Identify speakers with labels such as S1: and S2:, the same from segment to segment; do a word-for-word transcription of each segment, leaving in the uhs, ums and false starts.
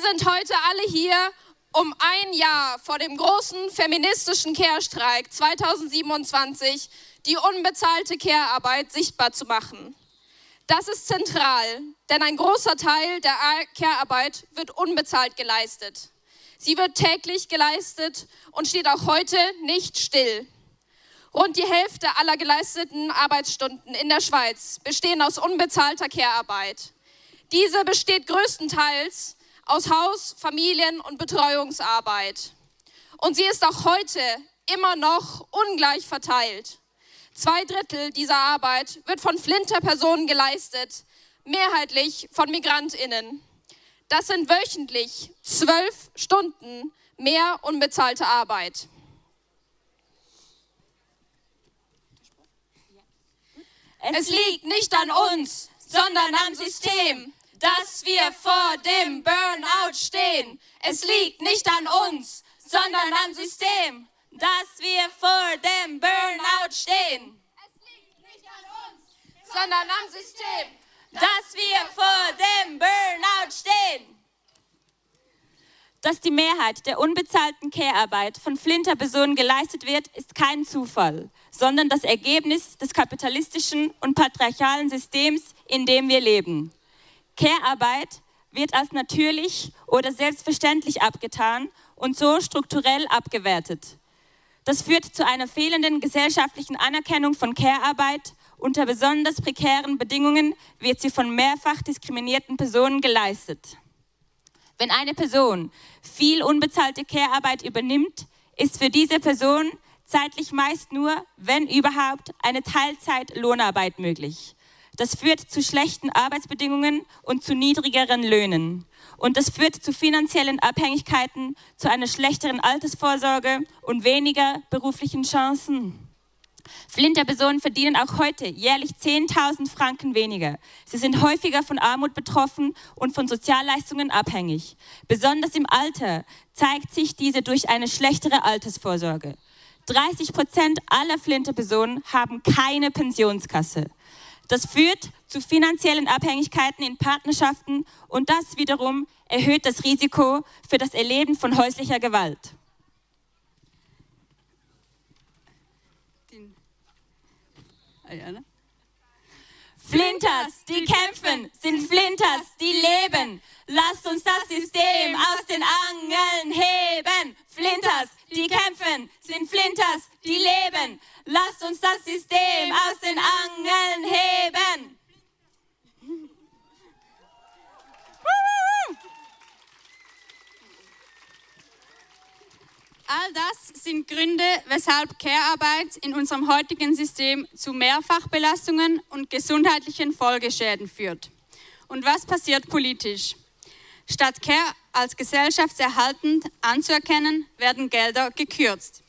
S1: Wir sind heute alle hier, um ein Jahr vor dem großen feministischen Care-Streik zweitausendsiebenundzwanzig die unbezahlte Care-Arbeit sichtbar zu machen. Das ist zentral, denn ein großer Teil der Care-Arbeit wird unbezahlt geleistet. Sie wird täglich geleistet und steht auch heute nicht still. Rund die Hälfte aller geleisteten Arbeitsstunden in der Schweiz bestehen aus unbezahlter Care-Arbeit. Diese besteht größtenteils aus Haus-, Familien- und Betreuungsarbeit. Und sie ist auch heute immer noch ungleich verteilt. Zwei Drittel dieser Arbeit wird von Flinter-Personen geleistet, mehrheitlich von MigrantInnen. Das sind wöchentlich zwölf Stunden mehr unbezahlte Arbeit.
S2: Es liegt nicht an uns, sondern am System, dass wir vor dem Burnout stehen. Es liegt nicht an uns, sondern am System, dass wir vor dem Burnout stehen.
S1: Es liegt nicht an uns, sondern am System,
S2: dass wir vor dem Burnout stehen.
S3: Dass die Mehrheit der unbezahlten Care-Arbeit von Flinter-Personen geleistet wird, ist kein Zufall, sondern das Ergebnis des kapitalistischen und patriarchalen Systems, in dem wir leben. Care-Arbeit wird als natürlich oder selbstverständlich abgetan und so strukturell abgewertet. Das führt zu einer fehlenden gesellschaftlichen Anerkennung von Care-Arbeit. Unter besonders prekären Bedingungen wird sie von mehrfach diskriminierten Personen geleistet. Wenn eine Person viel unbezahlte Care-Arbeit übernimmt, ist für diese Person zeitlich meist nur, wenn überhaupt, eine Teilzeit-Lohnarbeit möglich. Das führt zu schlechten Arbeitsbedingungen und zu niedrigeren Löhnen. Und das führt zu finanziellen Abhängigkeiten, zu einer schlechteren Altersvorsorge und weniger beruflichen Chancen. Flinter-Personen verdienen auch heute jährlich zehntausend Franken weniger. Sie sind häufiger von Armut betroffen und von Sozialleistungen abhängig. Besonders im Alter zeigt sich diese durch eine schlechtere Altersvorsorge. dreißig Prozent aller Flinter-Personen haben keine Pensionskasse. Das führt zu finanziellen Abhängigkeiten in Partnerschaften und das wiederum erhöht das Risiko für das Erleben von häuslicher Gewalt. Flinters, die kämpfen, sind Flinters, die leben. Lasst uns das System aus den Angeln heben. Flinters, die kämpfen, sind Flinters, die leben. Lasst uns das System aus den Angeln heben.
S4: All das sind Gründe, weshalb Care-Arbeit in unserem heutigen System zu Mehrfachbelastungen und gesundheitlichen Folgeschäden führt. Und was passiert politisch? Statt Care als gesellschaftserhaltend anzuerkennen, werden Gelder gekürzt.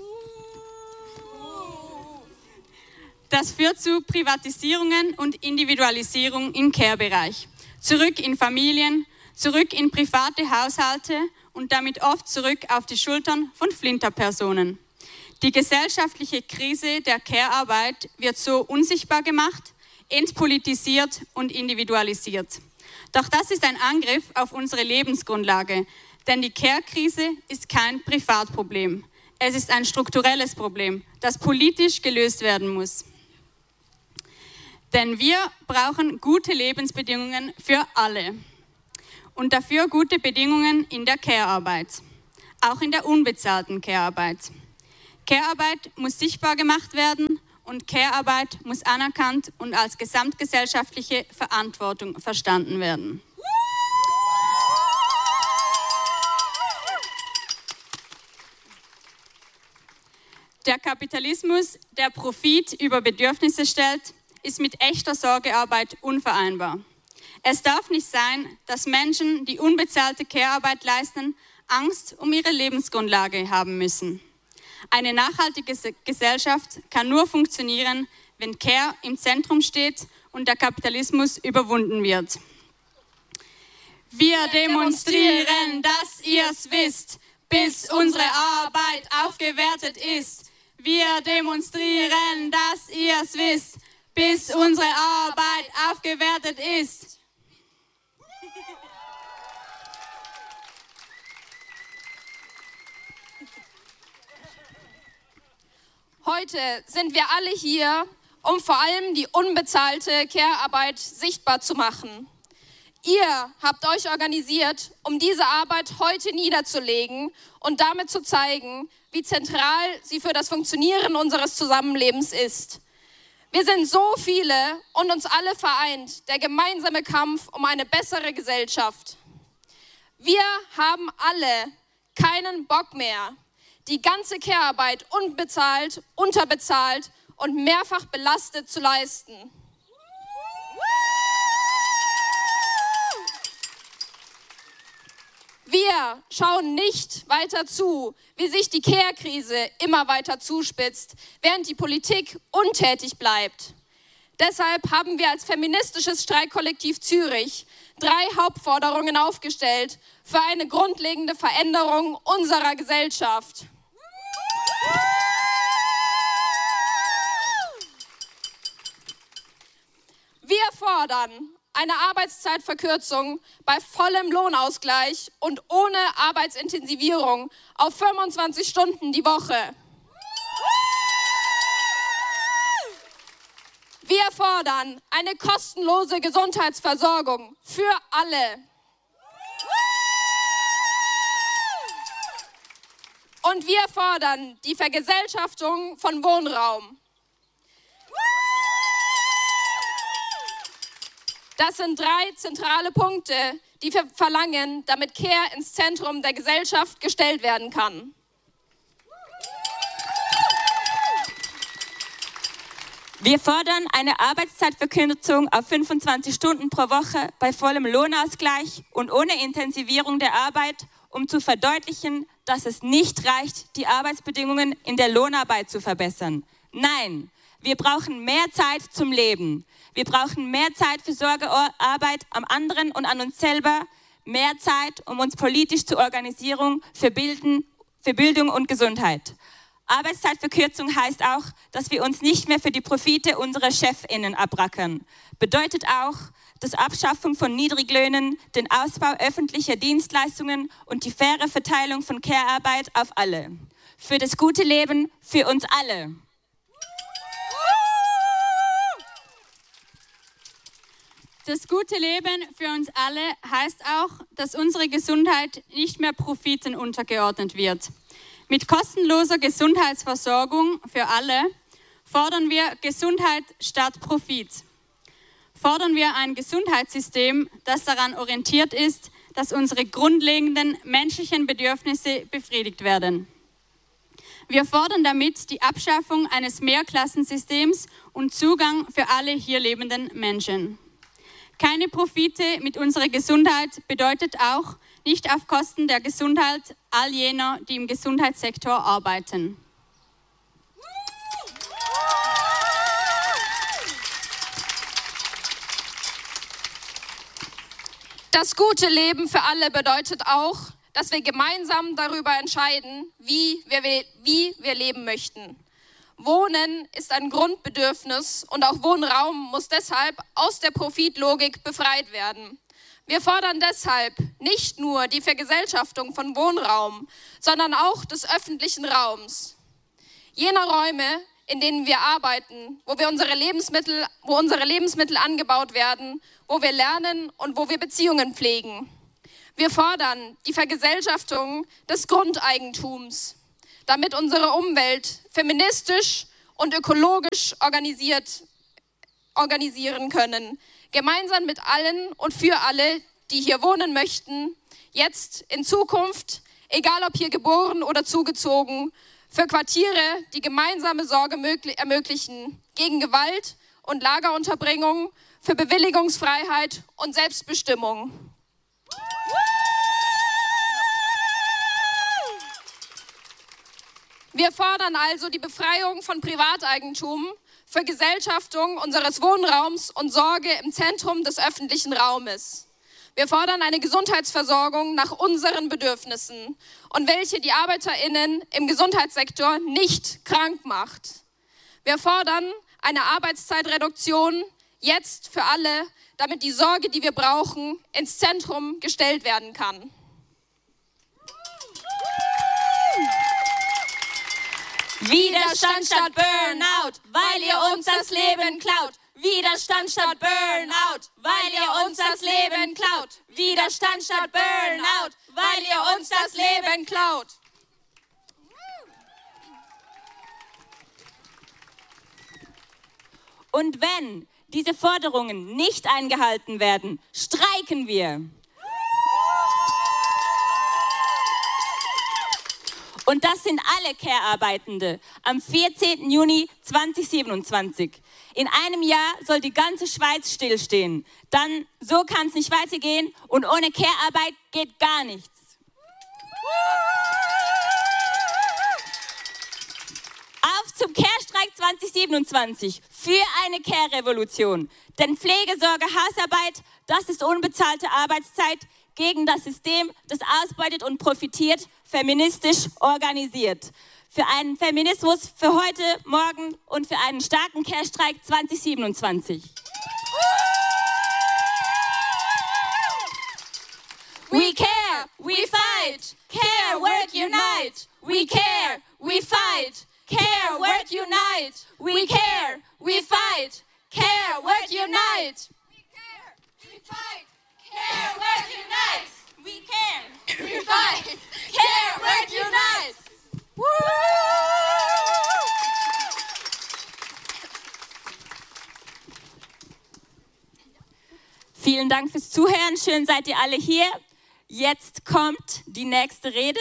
S4: Das führt zu Privatisierungen und Individualisierung im Care-Bereich. Zurück in Familien, zurück in private Haushalte und damit oft zurück auf die Schultern von Flinter-Personen. Die gesellschaftliche Krise der Care-Arbeit wird so unsichtbar gemacht, entpolitisiert und individualisiert. Doch das ist ein Angriff auf unsere Lebensgrundlage, denn die Care-Krise ist kein Privatproblem. Es ist ein strukturelles Problem, das politisch gelöst werden muss. Denn wir brauchen gute Lebensbedingungen für alle. Und dafür gute Bedingungen in der Care-Arbeit, auch in der unbezahlten Care-Arbeit. Care-Arbeit muss sichtbar gemacht werden und Care-Arbeit muss anerkannt und als gesamtgesellschaftliche Verantwortung verstanden werden. Der Kapitalismus, der Profit über Bedürfnisse stellt, ist mit echter Sorgearbeit unvereinbar. Es darf nicht sein, dass Menschen, die unbezahlte Care-Arbeit leisten, Angst um ihre Lebensgrundlage haben müssen. Eine nachhaltige Gesellschaft kann nur funktionieren, wenn Care im Zentrum steht und der Kapitalismus überwunden wird. Wir demonstrieren, dass ihr es wisst, bis unsere Arbeit aufgewertet ist. Wir demonstrieren, dass ihr es wisst, bis unsere Arbeit aufgewertet ist.
S1: Heute sind wir alle hier, um vor allem die unbezahlte Care-Arbeit sichtbar zu machen. Ihr habt euch organisiert, um diese Arbeit heute niederzulegen und damit zu zeigen, wie zentral sie für das Funktionieren unseres Zusammenlebens ist. Wir sind so viele und uns alle vereint, der gemeinsame Kampf um eine bessere Gesellschaft. Wir haben alle keinen Bock mehr, die ganze Care-Arbeit unbezahlt, unterbezahlt und mehrfach belastet zu leisten. Wir schauen nicht weiter zu, wie sich die Care-Krise immer weiter zuspitzt, während die Politik untätig bleibt. Deshalb haben wir als feministisches Streikkollektiv Zürich drei Hauptforderungen aufgestellt für eine grundlegende Veränderung unserer Gesellschaft. Wir fordern eine Arbeitszeitverkürzung bei vollem Lohnausgleich und ohne Arbeitsintensivierung auf fünfundzwanzig Stunden die Woche. Wir fordern eine kostenlose Gesundheitsversorgung für alle. Und wir fordern die Vergesellschaftung von Wohnraum. Das sind drei zentrale Punkte, die wir verlangen, damit Care ins Zentrum der Gesellschaft gestellt werden kann.
S3: Wir fordern eine Arbeitszeitverkürzung auf fünfundzwanzig Stunden pro Woche bei vollem Lohnausgleich und ohne Intensivierung der Arbeit, um zu verdeutlichen, dass es nicht reicht, die Arbeitsbedingungen in der Lohnarbeit zu verbessern. Nein, wir brauchen mehr Zeit zum Leben. Wir brauchen mehr Zeit für Sorgearbeit am anderen und an uns selber, mehr Zeit, um uns politisch zu organisieren für, Bilden, für Bildung und Gesundheit. Arbeitszeitverkürzung heißt auch, dass wir uns nicht mehr für die Profite unserer ChefInnen abrackern. Bedeutet auch, dass Abschaffung von Niedriglöhnen, den Ausbau öffentlicher Dienstleistungen und die faire Verteilung von Care-Arbeit auf alle. Für das gute Leben, für uns alle.
S4: Das gute Leben für uns alle heißt auch, dass unsere Gesundheit nicht mehr Profiten untergeordnet wird. Mit kostenloser Gesundheitsversorgung für alle fordern wir Gesundheit statt Profit. Fordern wir ein Gesundheitssystem, das daran orientiert ist, dass unsere grundlegenden menschlichen Bedürfnisse befriedigt werden. Wir fordern damit die Abschaffung eines Mehrklassensystems und Zugang für alle hier lebenden Menschen. Keine Profite mit unserer Gesundheit bedeutet auch nicht auf Kosten der Gesundheit all jener, die im Gesundheitssektor arbeiten.
S1: Das gute Leben für alle bedeutet auch, dass wir gemeinsam darüber entscheiden, wie wir, wie wir leben möchten. Wohnen ist ein Grundbedürfnis und auch Wohnraum muss deshalb aus der Profitlogik befreit werden. Wir fordern deshalb nicht nur die Vergesellschaftung von Wohnraum, sondern auch des öffentlichen Raums. Jener Räume, in denen wir arbeiten, wo wir unsere Lebensmittel, wo unsere Lebensmittel angebaut werden, wo wir lernen und wo wir Beziehungen pflegen. Wir fordern die Vergesellschaftung des Grundeigentums, damit unsere Umwelt feministisch und ökologisch organisiert, organisieren können, gemeinsam mit allen und für alle, die hier wohnen möchten, jetzt in Zukunft, egal ob hier geboren oder zugezogen, für Quartiere, die gemeinsame Sorge ermöglichen, gegen Gewalt und Lagerunterbringung, für Bewilligungsfreiheit und Selbstbestimmung. Wir fordern also die Befreiung von Privateigentum, Vergesellschaftung unseres Wohnraums und Sorge im Zentrum des öffentlichen Raumes. Wir fordern eine Gesundheitsversorgung nach unseren Bedürfnissen und welche die ArbeiterInnen im Gesundheitssektor nicht krank macht. Wir fordern eine Arbeitszeitreduktion jetzt für alle, damit die Sorge, die wir brauchen, ins Zentrum gestellt werden kann.
S2: Widerstand statt Burnout, weil ihr uns das Leben klaut. Widerstand statt Burnout, weil ihr uns das Leben klaut. Widerstand statt Burnout, weil ihr uns das Leben klaut.
S3: Und wenn diese Forderungen nicht eingehalten werden, streiken wir. Und das sind alle Care-Arbeitende am vierzehnten Juni zweitausendsiebenundzwanzig. In einem Jahr soll die ganze Schweiz stillstehen. Dann, so kann es nicht weitergehen und ohne Care-Arbeit geht gar nichts. Auf zum Care-Streik zweitausendsiebenundzwanzig für eine Care-Revolution. Denn Pflegesorge, Hausarbeit, das ist unbezahlte Arbeitszeit gegen das System, das ausbeutet und profitiert, feministisch organisiert. Für einen Feminismus für heute, morgen und für einen starken Care-Streik zweitausendsiebenundzwanzig.
S2: We care, we fight. Care, work, unite. We care, we fight. Care, work, unite. We care, we fight. Care, work, unite. We care, we fight. Care, work, unite. We care, we fight. Care, work, unite. Woo!
S3: Vielen Dank fürs Zuhören. Schön seid ihr alle hier. Jetzt kommt die nächste Rede.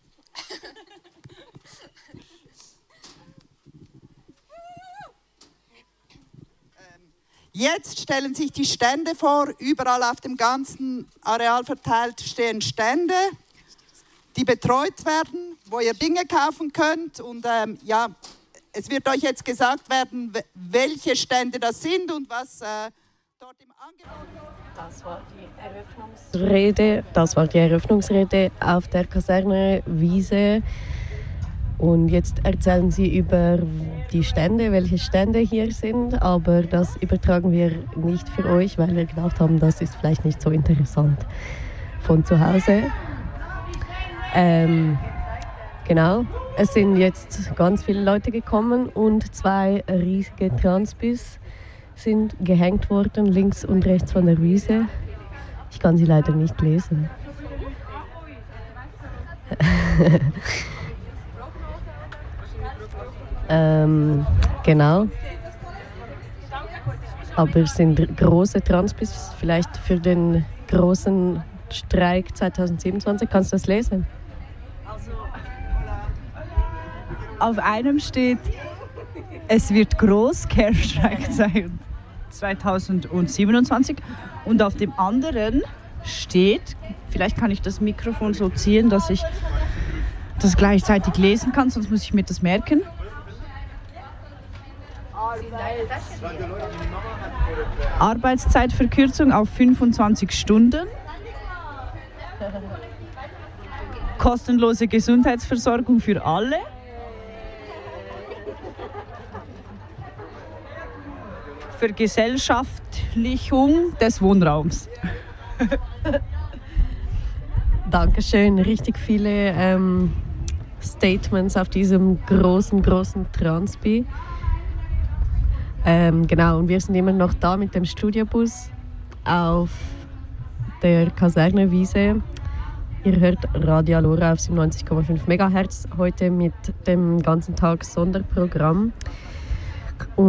S5: Jetzt stellen sich die Stände vor. Überall auf dem ganzen Areal verteilt stehen Stände, die betreut werden, wo ihr Dinge kaufen könnt. Und ähm, ja, es wird euch jetzt gesagt werden, welche Stände das sind und was äh, dort im Angebot ist.
S6: Das war die Eröffnungsrede, das war die Eröffnungsrede auf der Kaserne Wiese. Und jetzt erzählen sie über die Stände, welche Stände hier sind, aber das übertragen wir nicht für euch, weil wir gedacht haben, das ist vielleicht nicht so interessant von zu Hause. Ähm, genau, es sind jetzt ganz viele Leute gekommen und zwei riesige Transbis sind gehängt worden, links und rechts von der Wiese. Ich kann sie leider nicht lesen. ähm, genau. Aber es sind große Transbis, vielleicht für den großen Streik zweitausendsiebenundzwanzig. Kannst du das lesen?
S7: Auf einem steht, es wird groß, Care-Streik zweitausendsiebenundzwanzig. Und auf dem anderen steht, vielleicht kann ich das Mikrofon so ziehen, dass ich das gleichzeitig lesen kann, sonst muss ich mir das merken. Arbeitszeitverkürzung auf fünfundzwanzig Stunden. Kostenlose Gesundheitsversorgung für alle. Vergesellschaftlichung des Wohnraums.
S6: Dankeschön. Richtig viele ähm, Statements auf diesem großen, großen Transbi. Ähm, genau, und wir sind immer noch da mit dem Studiobus auf der Kasernewiese. Ihr hört Radio Alora auf siebenundneunzig Komma fünf Megahertz, heute mit dem ganzen Tag Sonderprogramm. Und